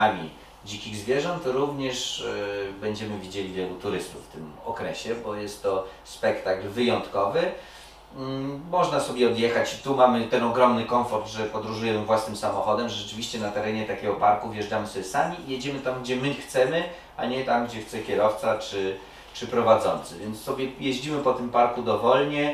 dzikich zwierząt, również będziemy widzieli wielu turystów w tym okresie, bo jest to spektakl wyjątkowy. Można sobie odjechać i tu mamy ten ogromny komfort, że podróżujemy własnym samochodem, że rzeczywiście na terenie takiego parku wjeżdżamy sobie sami i jedziemy tam, gdzie my chcemy, a nie tam, gdzie chce kierowca czy prowadzący. Więc sobie jeździmy po tym parku dowolnie,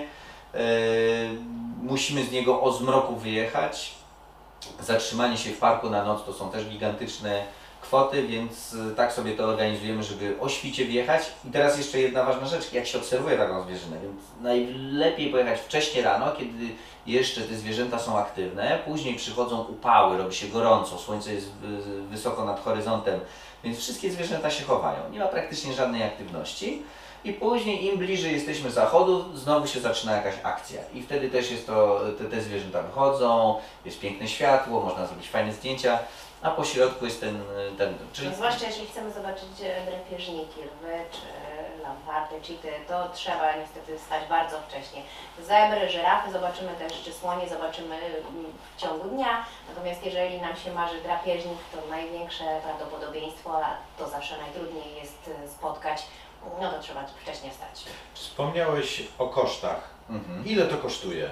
musimy z niego o zmroku wyjechać. Zatrzymanie się w parku na noc to są też gigantyczne kwoty, więc tak sobie to organizujemy, żeby o świcie wjechać. I teraz jeszcze jedna ważna rzecz, jak się obserwuje taką zwierzynę, więc najlepiej pojechać wcześnie rano, kiedy jeszcze te zwierzęta są aktywne, później przychodzą upały, robi się gorąco, słońce jest wysoko nad horyzontem, więc wszystkie zwierzęta się chowają, nie ma praktycznie żadnej aktywności. I później im bliżej jesteśmy zachodu, znowu się zaczyna jakaś akcja. I wtedy też jest to, te zwierzęta wychodzą, jest piękne światło, można zrobić fajne zdjęcia, a po środku jest czyli... No zwłaszcza jeśli chcemy zobaczyć drapieżniki, lwy czy lamparty, cheaty, to trzeba niestety wstać bardzo wcześnie. Zebry, żyrafy zobaczymy też, czy słonie zobaczymy w ciągu dnia, natomiast jeżeli nam się marzy drapieżnik, to największe prawdopodobieństwo, a to zawsze najtrudniej jest spotkać, no to trzeba wcześniej wstać. Wspomniałeś o kosztach. Ile to kosztuje?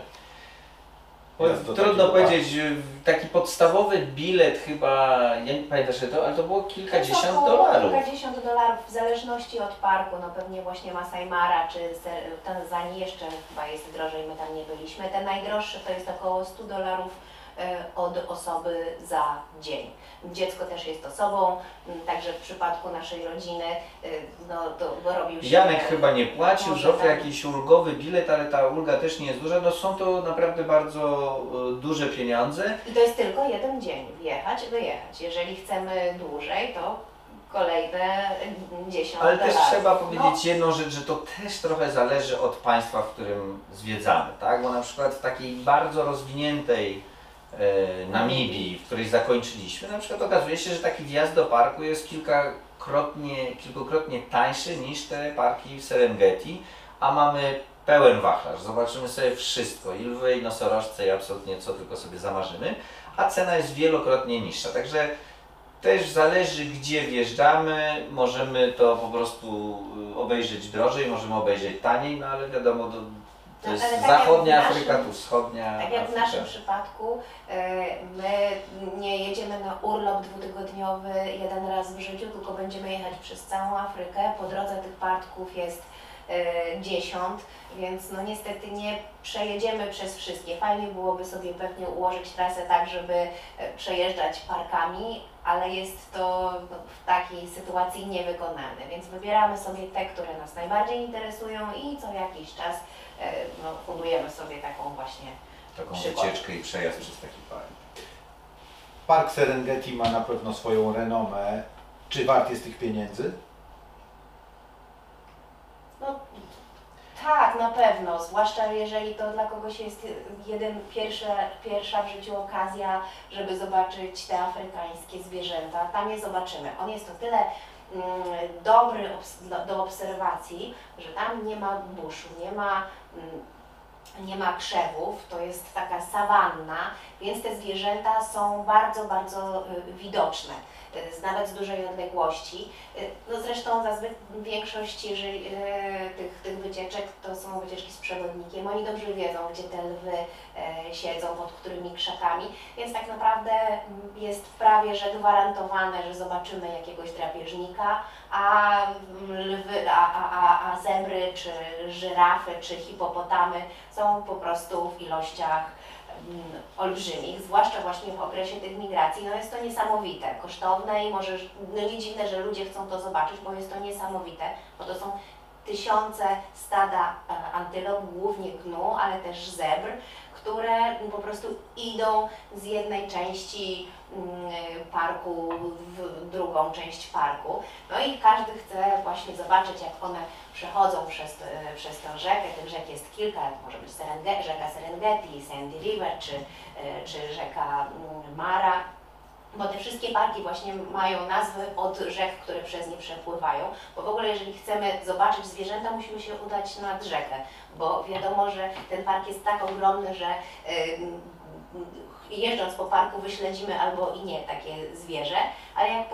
Trudno powiedzieć, taki podstawowy bilet chyba, ja nie pamiętam, ale to było kilkadziesiąt dolarów. Kilkadziesiąt dolarów w zależności od parku, no pewnie właśnie Masai Mara czy Tanzanii jeszcze chyba jest drożej, my tam nie byliśmy. Ten najdroższy to jest około 100 dolarów od osoby za dzień. Dziecko też jest osobą, także w przypadku naszej rodziny no, to robił się... Janek chyba nie płacił, Żofia jakiś ulgowy bilet, ale ta ulga też nie jest duża, no są to naprawdę bardzo duże pieniądze. I to jest tylko jeden dzień, wjechać, wyjechać. Jeżeli chcemy dłużej, to kolejne 10 Ale też dolarów. trzeba powiedzieć jedną rzecz, że to też trochę zależy od państwa, w którym zwiedzamy, tak? Bo na przykład w takiej bardzo rozwiniętej Namibii, w której zakończyliśmy, na przykład okazuje się, że taki wjazd do parku jest kilkukrotnie tańszy niż te parki w Serengeti, a mamy pełen wachlarz. Zobaczymy sobie wszystko, i lwy, i nosorożce, i absolutnie co tylko sobie zamarzymy, a cena jest wielokrotnie niższa. Także też zależy, gdzie wjeżdżamy, możemy to po prostu obejrzeć drożej, możemy obejrzeć taniej, no ale wiadomo, to jest tak zachodnia Afryka, tu wschodnia Tak jak Afryka. w naszym przypadku, my nie jedziemy na urlop dwutygodniowy jeden raz w życiu, tylko będziemy jechać przez całą Afrykę. Po drodze tych parków jest 10, więc no niestety nie przejedziemy przez wszystkie. Fajnie byłoby sobie pewnie ułożyć trasę tak, żeby przejeżdżać parkami, ale jest to w takiej sytuacji niewykonalne, więc wybieramy sobie te, które nas najbardziej interesują i co jakiś czas no, fundujemy sobie taką właśnie wycieczkę i przejazd przez taki park. Park Serengeti ma na pewno swoją renomę. Czy wart jest tych pieniędzy? No, tak, na pewno, zwłaszcza jeżeli to dla kogoś jest pierwsza w życiu okazja, żeby zobaczyć te afrykańskie zwierzęta. Tam je zobaczymy. On jest o tyle dobry do obserwacji, że tam nie ma buszu, nie ma krzewów, to jest taka sawanna, więc te zwierzęta są bardzo, bardzo widoczne, nawet z dużej odległości. No zresztą większość tych wycieczek to są wycieczki z przewodnikiem. Oni dobrze wiedzą, gdzie te lwy siedzą, pod którymi krzakami, więc tak naprawdę jest prawie że gwarantowane, że zobaczymy jakiegoś drapieżnika, a zebry, czy żyrafy, czy hipopotamy są po prostu w ilościach olbrzymich, zwłaszcza właśnie w okresie tych migracji. No jest to niesamowite, kosztowne i może no nie dziwne, że ludzie chcą to zobaczyć, bo jest to niesamowite, bo to są tysiące stada antylop, głównie gnu, ale też zebr, które po prostu idą z jednej części parku w drugą część parku. No i każdy chce właśnie zobaczyć, jak one przechodzą przez tę rzekę. Tych rzek jest kilka, może być rzeka Serengeti, Sandy River czy rzeka Mara. Bo te wszystkie parki właśnie mają nazwy od rzek, które przez nie przepływają, bo w ogóle jeżeli chcemy zobaczyć zwierzęta, musimy się udać nad rzekę, bo wiadomo, że ten park jest tak ogromny, że jeżdżąc po parku wyśledzimy albo i nie takie zwierzę, ale jak